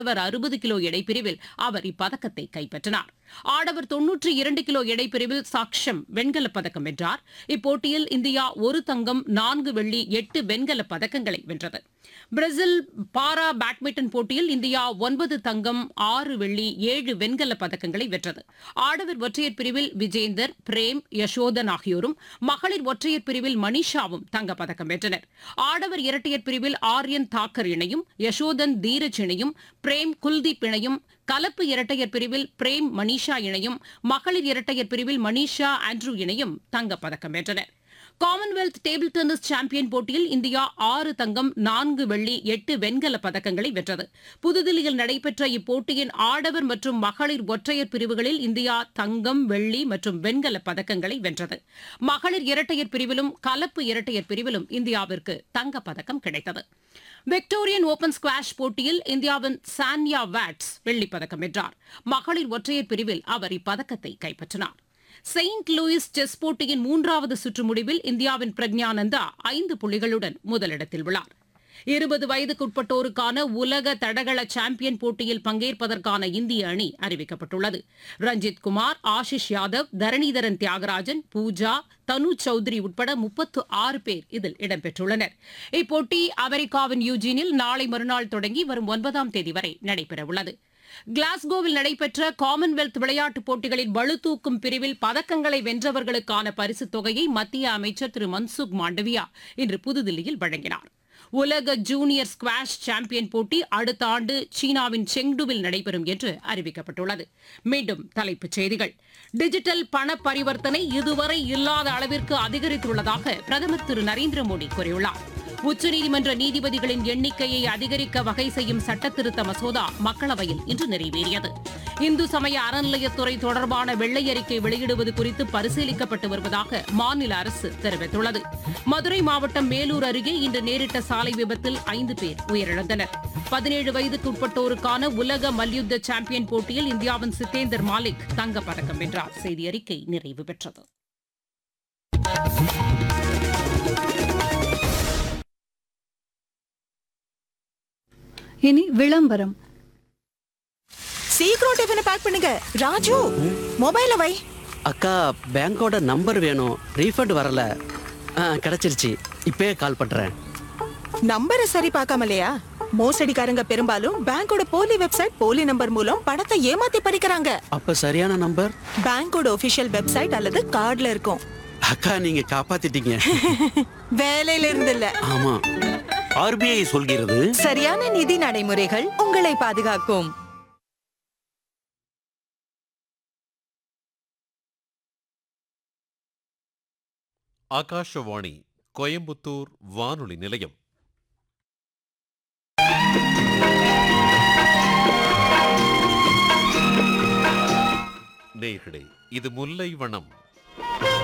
60 kilo எடைப்பிரிவில் அவர் இப்பதக்கத்தை கைப்பற்றினார். ஆடவர் 92 கிலோ எடைப்பிரிவில் சாக்ஷம் வெண்கலப் பதக்கம் வென்றார். இப்போட்டியில் இந்தியா 1 தங்கம் 4 வெள்ளி 8 வெண்கலப் பதக்கங்களை வென்றது. பிரேசில் பாரா பேட்மிண்டன் போட்டியில் இந்தியா 9 தங்கம் 6 வெள்ளி 7 வெண்கலப் பதக்கங்களை வென்றது. ஆடவர் ஒற்றையர் பிரிவில் விஜேந்தர், பிரேம், யசோதன் ஆகியோரும், மகளிர் ஒற்றையர் பிரிவில் மனிஷாவும் தங்கப்பதக்கம் வென்றனர். ஆடவர் இரட்டையர் பிரிவில் ஆர்யன் தாக்கர் இணையும், யசோதன் தீரஜ் இணையும், பிரேம் குல்தீப் இணையும், கலப்பு இரட்டையர் பிரிவில் பிரேம் மனிஷா இணையும், மகளிர் இரட்டையர் பிரிவில் மனிஷா ஆண்ட்ரூ இணையும் தங்கப்பதக்கம் வென்றனர். காமன்வெல்த் டேபிள் டென்னிஸ் சாம்பியன் போட்டியில் இந்தியா 6 தங்கம் 4 வெள்ளி 8 வெண்கலப் பதக்கங்களை வென்றது. புதுதில்லியில் நடைபெற்ற இப்போட்டியின் ஆடவர் மற்றும் மகளிர் ஒற்றையர் பிரிவுகளில் இந்தியா தங்கம், வெள்ளி மற்றும் வெண்கலப் பதக்கங்களை வென்றது. மகளிர் இரட்டையர் பிரிவிலும் கலப்பு இரட்டையர் பிரிவிலும் இந்தியாவிற்கு தங்கப்பதக்கம் கிடைத்தது. விக்டோரியன் ஓபன் ஸ்குவாஷ் போட்டியில் இந்தியாவின் சான்யா வாட்ஸ் வெள்ளிப்பதக்கம் வென்றார். மகளிர் ஒற்றையர் பிரிவில் அவர் இப்பதக்கத்தை கைப்பற்றினார். செயின்ட் லூயிஸ் செஸ் போட்டியின் 3வது சுற்று முடிவில் இந்தியாவின் பிரக்ஞானந்தா 5 புள்ளிகளுடன் முதலிடத்தில் உள்ளார். 20 வயதுக்குட்பட்டோருக்கான உலக தடகள சாம்பியன் போட்டியில் பங்கேற்பதற்கான இந்திய அணி அறிவிக்கப்பட்டுள்ளது. ரஞ்சித் குமார், ஆஷிஷ் யாதவ், தரணிதரன் தியாகராஜன், பூஜா, தனு சௌத்ரி உட்பட 36 பேர் இதில் இடம்பெற்றுள்ளனர். இப்போட்டி அமெரிக்காவின் யூஜினில் நாளை மறுநாள் தொடங்கி வரும் 9ஆம் தேதி வரை நடைபெறவுள்ளது. கிளாஸ்கோவில் நடைபெற்ற காமன்வெல்த் விளையாட்டுப் போட்டிகளில் பளுதூக்கும் பிரிவில் பதக்கங்களை வென்றவர்களுக்கான பரிசுத் தொகையை மத்திய அமைச்சர் திரு மன்சுக் மாண்டவியா இன்று புதுதில்லியில் வழங்கினார். உலக ஜூனியர் ஸ்குவாஷ் சாம்பியன் போட்டி அடுத்த ஆண்டு சீனாவின் செங்டுவில் நடைபெறும் என்று அறிவிக்கப்பட்டுள்ளது. மீண்டும் தலைப்புச் செய்திகள். டிஜிட்டல் பண பரிவர்த்தனை இதுவரை இல்லாத அளவிற்கு அதிகரித்துள்ளதாக பிரதமர் திரு நரேந்திர மோடி கூறியுள்ளார். உச்சநீதிமன்ற நீதிபதிகளின் எண்ணிக்கையை அதிகரிக்க வகை செய்யும் சட்டத்திருத்த மசோதா மக்களவையில் இன்று நிறைவேறியது. இந்து சமய அறநிலையத்துறை தொடர்பான வெள்ளை அறிக்கை வெளியிடுவது குறித்து பரிசீலிக்கப்பட்டு வருவதாக மாநில அரசு தெரிவித்துள்ளது. மதுரை மாவட்டம் மேலூர் அருகே இன்று நேரிட்ட சாலை விபத்தில் 5 பேர் உயிரிழந்தனர். 17 வயதுக்குட்பட்டோருக்கான உலக மல்யுத்த சாம்பியன் போட்டியில் இந்தியாவின் சித்தேந்தர் மாலிக் தங்கப்பதக்கம் வென்றார். செய்தி அறிக்கை நிறைவு பெற்றது. இனி விளம்பரம். சீக்கிரம் டிஃபனை பேக் பண்ணுங்க. ராஜு, மொபைல வை. அக்கா, பேங்கோட நம்பர் வேணும். ரீஃபண்ட் வரல. கிடைச்சிருச்சு. இப்பவே கால் பண்றேன். நம்பரை சரி பார்க்காமலையா? மோசடிக்காரங்க பெரும்பாலும் பேங்கோட போலி வெப்சைட், போலி நம்பர் மூலம் பணத்தை ஏமாத்தி பறிக்கிறாங்க. அப்ப சரியான நம்பர் பேங்கோட ஒபிஷியல் வெப்சைட் அல்லது கார்டுல இருக்கும். அக்கா, நீங்க காப்பாத்திட்டீங்க. வேலையில இருந்து இல்ல. ஆமா, ஆர்பிஐ சொல்கிறது, சரியான நிதி நடைமுறைகள் உங்களை பாதுகாக்கும். ஆகாஷவாணி கோயம்புத்தூர் வானொலி நிலையம். நேயர்களே, இது முல்லை வனம்.